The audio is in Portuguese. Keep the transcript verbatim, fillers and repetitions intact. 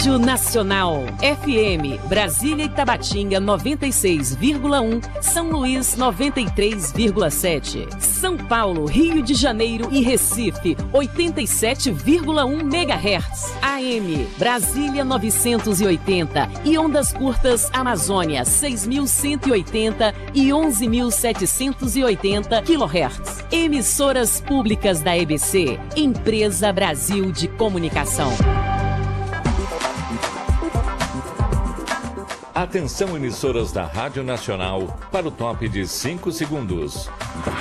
Rádio Nacional. F M, Brasília e Tabatinga noventa e seis vírgula um, São Luís noventa e três vírgula sete. São Paulo, Rio de Janeiro e Recife oitenta e sete vírgula um megahertz. A M, Brasília novecentos e oitenta e ondas curtas Amazônia seis mil cento e oitenta e onze mil setecentos e oitenta quilohertz. Emissoras públicas da E B C, Empresa Brasil de Comunicação. Atenção, emissoras da Rádio Nacional, para o top de cinco segundos.